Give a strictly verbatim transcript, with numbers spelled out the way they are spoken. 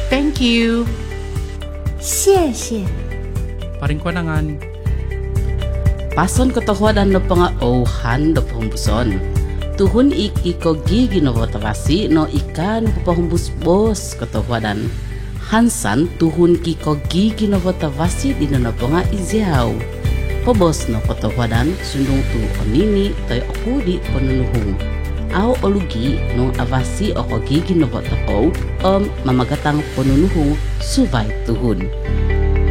Thank you. 谢谢。 Paring kwanangan. Pason katohwadan no pangauhan no pahumbuson. Tuhun iki ko gigi no watawasi no ikan papahumbus bos katohwadan. Hansan tuhun ki ko gigi no watawasi di no panga iziaw. Pobos no katohwadan sundung tu onini toy okudi panunuhung. Aw olugi no avasi o ko gigi no watako om mamagatang panunuhung subay tuhun.